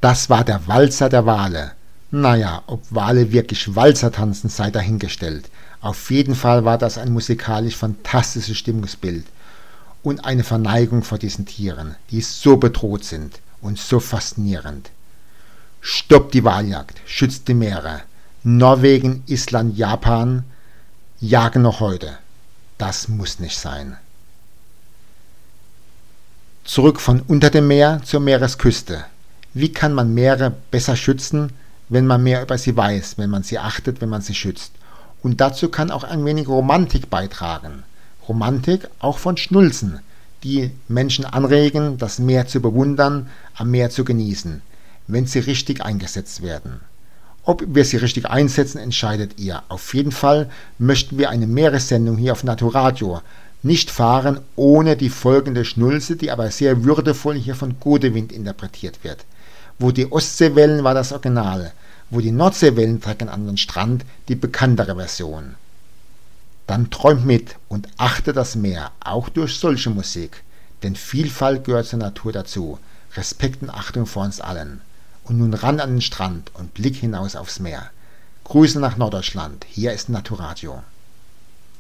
Das war der Walzer der Wale. Naja, ob Wale wirklich Walzer tanzen, sei dahingestellt. Auf jeden Fall war das ein musikalisch fantastisches Stimmungsbild und eine Verneigung vor diesen Tieren, die so bedroht sind und so faszinierend. Stoppt die Waljagd, schützt die Meere. Norwegen, Island, Japan jagen noch heute. Das muss nicht sein. Zurück von unter dem Meer zur Meeresküste. Wie kann man Meere besser schützen, wenn man mehr über sie weiß, wenn man sie achtet, wenn man sie schützt? Und dazu kann auch ein wenig Romantik beitragen. Romantik auch von Schnulzen, die Menschen anregen, das Meer zu bewundern, am Meer zu genießen, wenn sie richtig eingesetzt werden. Ob wir sie richtig einsetzen, entscheidet ihr. Auf jeden Fall möchten wir eine Meeressendung hier auf Naturadio nicht fahren ohne die folgende Schnulze, die aber sehr würdevoll hier von Godewind interpretiert wird. Wo die Ostseewellen war das Original, wo die Nordseewellen trecken an den Strand die bekanntere Version. Dann träumt mit und achte das Meer, auch durch solche Musik, denn Vielfalt gehört zur Natur dazu. Respekt und Achtung vor uns allen. Und nun ran an den Strand und Blick hinaus aufs Meer. Grüße nach Norddeutschland, hier ist Naturadio.